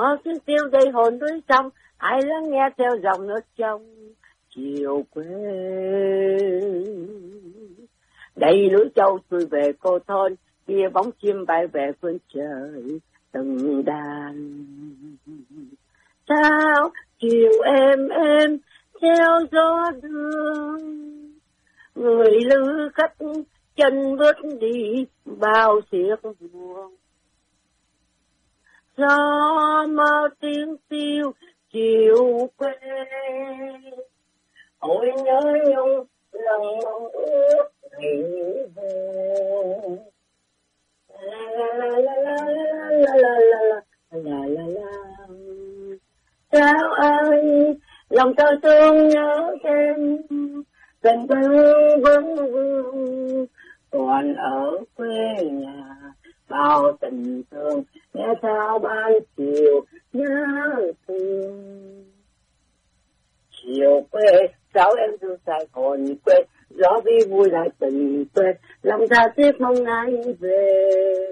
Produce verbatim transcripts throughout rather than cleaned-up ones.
Mơ tiếng tiêu đầy hồn núi sông, hãy lắng nghe theo dòng nước trong chiều quê. Đây núi Châu xuôi về cô thôn, kia bóng chim bay về phương trời từng đàn. Sao chiều em em theo gió đưa, người lữ khách chân bước đi bao xiết buồn. Gió mơ tiếng tiêu chiều quê, ôi nhớ nhung lòng mong ước ngày về. La la la la la la la la la la. Sao ơi lòng tôi thương nhớ em, tình thương vẫn vương còn ở quê nhà. Bao tình thương nghe sao ban chiều nhớ thương. Chiều quê sao em thương Sài Gòn quê, gió vi vui lại tình quê, lòng ta tiếc mong ai về.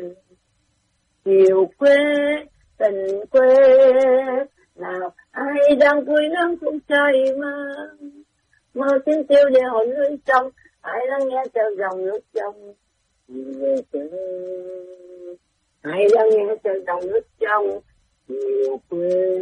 Chiều quê tình quê, nào ai đang vui nắng cũng trời mơ. Mơ tiếng tiêu để hồn lưới trong, hãy lắng nghe theo dòng nước trong về quê. Hãy lắng nghe theo dòng nước trong chiều quê.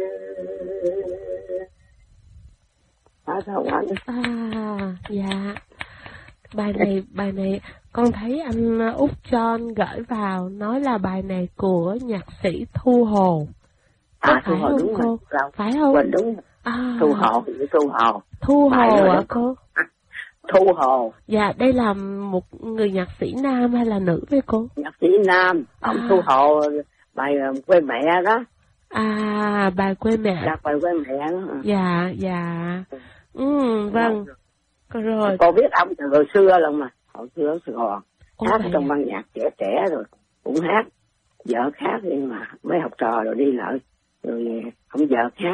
À, sao anh? À, dạ. Bài này, bài này con thấy anh Út John gửi vào nói là bài này của nhạc sĩ Thu Hồ. Có À, phải Thu Hồ không đúng cô? rồi. Phải không? Quên đúng. À, Thu Hồ, Thu Hồ. Thu Hồ ạ cô? Thu Hồ. Dạ, đây là một người nhạc sĩ nam hay là nữ với cô? Nhạc sĩ nam, ông À. Thu Hồ, bài quê mẹ đó. À, bài quê mẹ. Dạ, bài quê mẹ đó. Dạ, dạ. Ừ, vâng. Rồi. Cô biết ông từ hồi xưa luôn mà. Hồi xưa ở Sài Gòn. Ồ, Hát vậy trong à? ban nhạc trẻ trẻ rồi. Cũng hát. Vợ khác nhưng mà mấy học trò rồi đi lại. Rồi không vợ khác.